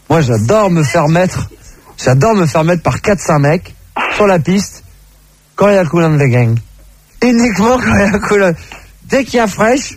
Moi, j'adore me faire mettre par 4-5 mecs sur la piste quand il y a Kool and the Gang. Uniquement quand il y a Kool and... Dès qu'il y a fraîche,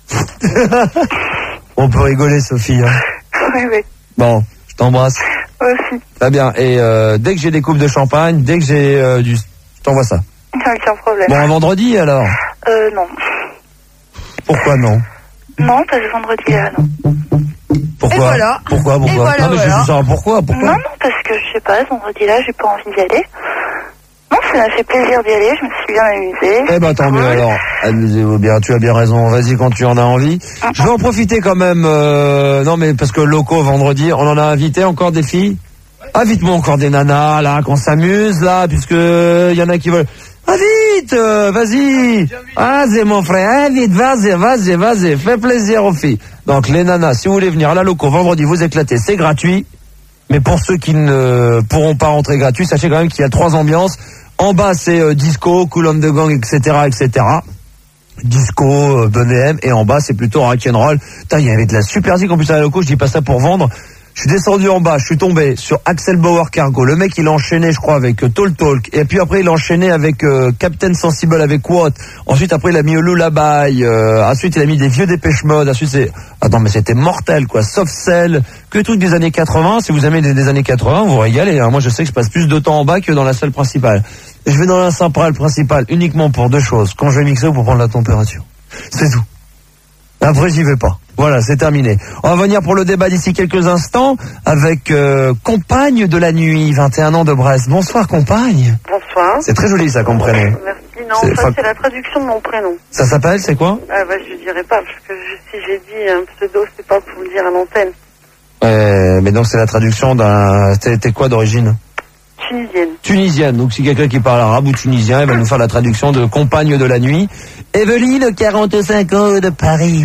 on peut rigoler, Sophie. Hein. Oui. Bon, je t'embrasse. Aussi. Très bien. Et dès que j'ai des coupes de champagne, dès que j'ai je t'envoie ça. Aucun problème. Bon, un vendredi alors? Non. Pourquoi non? Non, pas ce vendredi-là, non. Pourquoi? Et voilà. Pourquoi? Et voilà, non, mais je veux savoir pourquoi. Non, parce que je sais pas, ce vendredi-là, j'ai pas envie d'y aller. Non, ça m'a fait plaisir d'y aller, je me suis bien amusée. Eh ben tant mieux alors, amusez-vous bien, tu as bien raison, vas-y quand tu en as envie. Je vais en profiter quand même, non mais parce que locaux vendredi, on en a invité encore des filles. Invite-moi encore des nanas là, qu'on s'amuse là, puisque y en a qui veulent. Ah vite, vas-y, vas-y mon frère, vite, vas-y, fais plaisir aux filles. Donc les nanas, si vous voulez venir à la loco vendredi, vous éclatez, c'est gratuit. Mais pour ceux qui ne pourront pas rentrer gratuit, sachez quand même qu'il y a 3 ambiances. En bas, c'est disco, Kool and the Gang, etc. Disco, BNM, et en bas, c'est plutôt rock'n'roll. Putain, il y avait de la super zik en plus à la loco, je dis pas ça pour vendre. Je suis descendu en bas, je suis tombé sur Axel Bauer Cargo. Le mec, il a enchaîné, je crois, avec Tall Talk. Et puis après, il a enchaîné avec Captain Sensible avec What. Ensuite, après, il a mis Lullaby. Ensuite, il a mis des vieux Dépêche Mode. Ensuite, c'est... Attends, mais c'était mortel, quoi. Soft Cell, que truc des années 80. Si vous aimez des années 80, vous régalez. Hein. Moi, je sais que je passe plus de temps en bas que dans la salle principale. Et je vais dans la salle principale uniquement pour 2 choses. Quand je vais mixer ou pour prendre la température. C'est tout. Après, j'y vais pas. Voilà, c'est terminé. On va venir pour le débat d'ici quelques instants avec Compagne de la nuit, 21 ans de Brest. Bonsoir, Compagne. Bonsoir. C'est très joli, ça, comme prénom. Merci. Non, ça, c'est la traduction de mon prénom. Ça s'appelle, c'est quoi? Je dirais pas, parce que si j'ai dit un pseudo, c'est pas pour le dire à l'antenne. Mais donc, c'est la traduction d'un... T'es quoi d'origine? Tunisienne. Donc, si quelqu'un qui parle arabe ou tunisien, il va nous faire la traduction de Compagne de la nuit. Evelyne, 45 ans de Paris.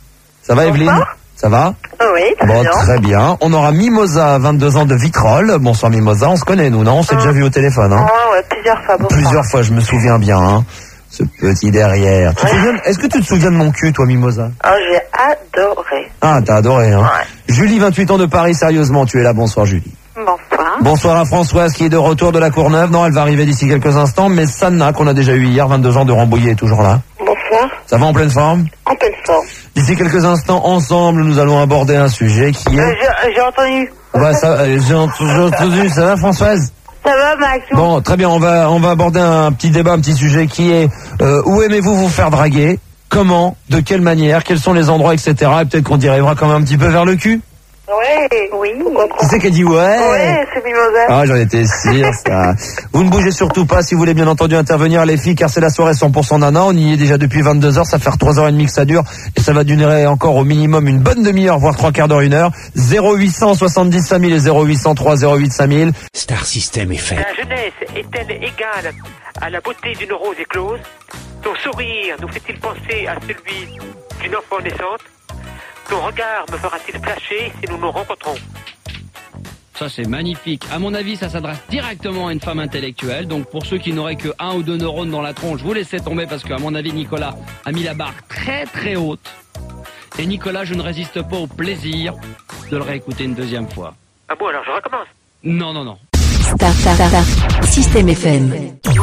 Ça va, Evelyne? Ça va? Oui, bon, très bien. On aura Mimosa, 22 ans de Vitrolles. Bonsoir Mimosa, on se connaît nous, non? On s'est déjà vu au téléphone, hein? Ouais, plusieurs fois. Plusieurs fois, je me souviens bien, hein. Ce petit derrière. Est-ce que tu te souviens de mon cul, toi, Mimosa? J'ai adoré. Ah, t'as adoré, hein? Ouais. Julie, 28 ans de Paris, sérieusement, tu es là. Bonsoir, Julie. Bonsoir. Bonsoir à Françoise qui est de retour de la Courneuve. Non, elle va arriver d'ici quelques instants. Mais Sanna, qu'on a déjà eu hier, 22 ans de Rambouillet, est toujours là. Bonsoir. Ça va en pleine forme? En pleine forme. D'ici quelques instants, ensemble, nous allons aborder un sujet qui est... J'ai entendu. J'ai entendu. Ça va, Françoise? Ça va, Max? Bon, très bien, on va aborder un petit débat, un petit sujet qui est où aimez-vous vous faire draguer? Comment? De quelle manière? Quels sont les endroits, etc. Et peut-être qu'on dérivera quand même un petit peu vers le cul? Ouais, oui. Qui c'est qui a dit ouais? Ouais, c'est Mimosa. Ah, j'en étais sûr, ça. Vous ne bougez surtout pas si vous voulez bien entendu intervenir, les filles, car c'est la soirée 100% nana. On y est déjà depuis 22h, ça fait 3h30 que ça dure. Et ça va durer encore au minimum une bonne demi-heure, voire 3/4 d'heure, 1 heure. 0800 70 5000 et 0803 08 5000. Star System FM. La jeunesse est-elle égale à la beauté d'une rose éclose? Ton sourire nous fait-il penser à celui d'une enfant naissante? Ton regard me fera-t-il flasher si nous nous rencontrons? Ça c'est magnifique. À mon avis, ça s'adresse directement à une femme intellectuelle. Donc pour ceux qui n'auraient que 1 ou 2 neurones dans la tronche, vous laissez tomber parce qu'à mon avis, Nicolas a mis la barre très très haute. Et Nicolas, je ne résiste pas au plaisir de le réécouter une 2e fois. Ah bon, alors je recommence. Non. Star System FM.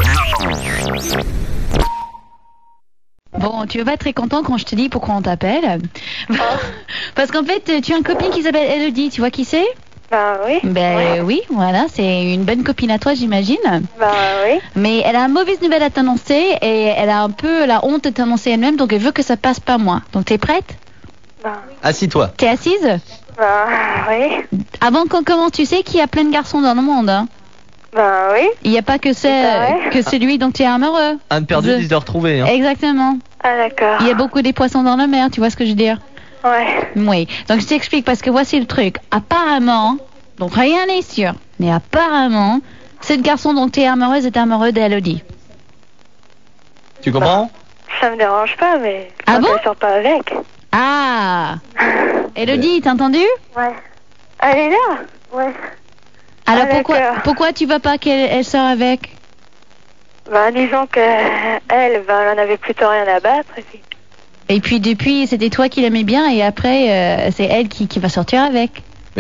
Bon, tu vas pas être très content quand je te dis pourquoi on t'appelle. Parce qu'en fait, tu as une copine qui s'appelle Elodie, tu vois qui c'est? Bah oui. Oui, voilà, c'est une bonne copine à toi, j'imagine. Bah oui. Mais elle a une mauvaise nouvelle à t'annoncer et elle a un peu la honte de t'annoncer elle-même, donc elle veut que ça passe par moi. Donc t'es prête? Bah. Assis-toi. T'es assise? Bah oui. Avant qu'on commence, tu sais qu'il y a plein de garçons dans le monde, hein? Bah oui. Il n'y a pas que celui dont tu es amoureux. Un de perdu, 10 de retrouvé. Hein. Exactement. Ah d'accord. Il y a beaucoup des poissons dans la mer, tu vois ce que je veux dire? Ouais. Oui. Donc je t'explique parce que voici le truc. Apparemment, donc rien n'est sûr, mais apparemment, cette garçon dont tu es amoureuse est amoureux d'Elodie. Tu comprends? Ça me dérange pas, mais ah bon? Je sors pas avec. Ah. Elodie, t'as entendu? Ouais. Elle est là? Ouais. Alors pourquoi tu veux pas qu'elle sort avec? Bah disons que elle en avait plutôt rien à battre. Et puis depuis, c'était toi qui l'aimais bien et après, c'est elle qui va sortir avec.